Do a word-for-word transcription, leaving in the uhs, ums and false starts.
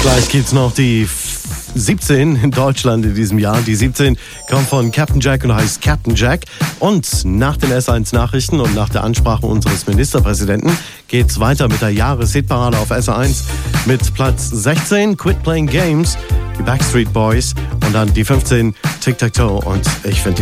Gleich gibt's noch die siebzehn in Deutschland in diesem Jahr. Die siebzehn kommt von Captain Jack und heißt Captain Jack. Und nach den S eins Nachrichten und nach der Ansprache unseres Ministerpräsidenten geht's weiter mit der Jahreshitparade auf S eins mit Platz sechzehn, Quit Playing Games, die Backstreet Boys und dann die fünfzehn, Tic Tac Toe. Und ich finde